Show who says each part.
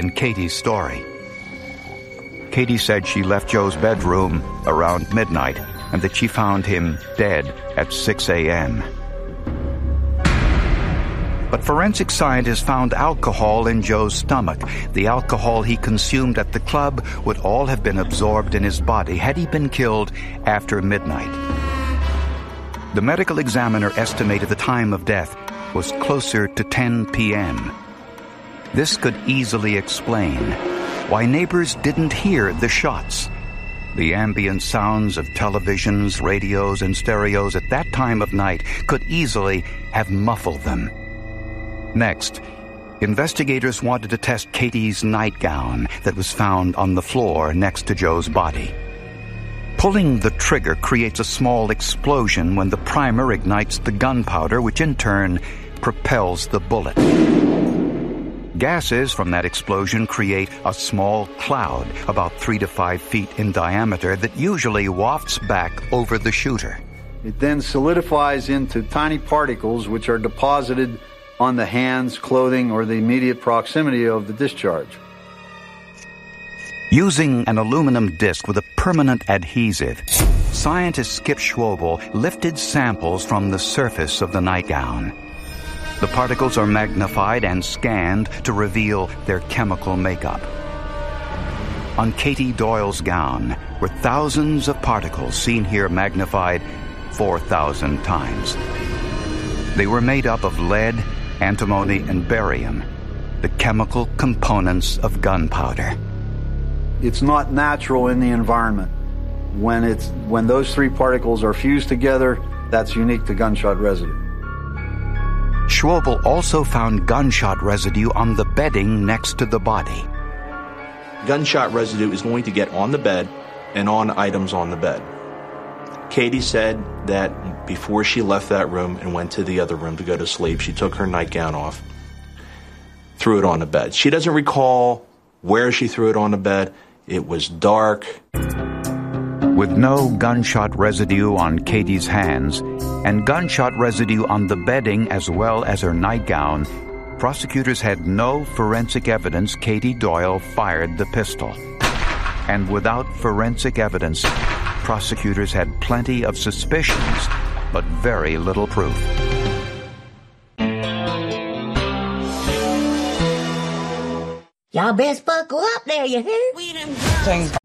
Speaker 1: in Katie's story. Katie said she left Joe's bedroom around midnight and that she found him dead at 6 a.m. But forensic scientists found alcohol in Joe's stomach. The alcohol he consumed at the club would all have been absorbed in his body had he been killed after midnight. The medical examiner estimated the time of death was closer to 10 p.m. This could easily explain why neighbors didn't hear the shots. The ambient sounds of televisions, radios, and stereos at that time of night could easily have muffled them. Next, investigators wanted to test Katie's nightgown that was found on the floor next to Joe's body. Pulling the trigger creates a small explosion when the primer ignites the gunpowder, which in turn propels the bullet. Gases from that explosion create a small cloud about 3 to 5 feet in diameter that usually wafts back over the shooter.
Speaker 2: It then solidifies into tiny particles which are deposited on the hands, clothing, or the immediate proximity of the discharge.
Speaker 1: Using an aluminum disc with a permanent adhesive, scientist Skip Schwobel lifted samples from the surface of the nightgown. The particles are magnified and scanned to reveal their chemical makeup. On Katie Doyle's gown were thousands of particles, seen here magnified 4,000 times. They were made up of lead, antimony, and barium, the chemical components of gunpowder.
Speaker 2: It's not natural in the environment. When those three particles are fused together, that's unique to gunshot residue.
Speaker 1: Schwobel also found gunshot residue on the bedding next to the body.
Speaker 3: Gunshot residue is going to get on the bed and on items on the bed. Katie said that before she left that room and went to the other room to go to sleep, she took her nightgown off, threw it on the bed. She doesn't recall where she threw it on the bed. It was dark.
Speaker 1: With no gunshot residue on Katie's hands and gunshot residue on the bedding as well as her nightgown, prosecutors had no forensic evidence Katie Doyle fired the pistol. And without forensic evidence, prosecutors had plenty of suspicions, but very little proof.
Speaker 4: Y'all best buckle up there, you hear?
Speaker 5: Things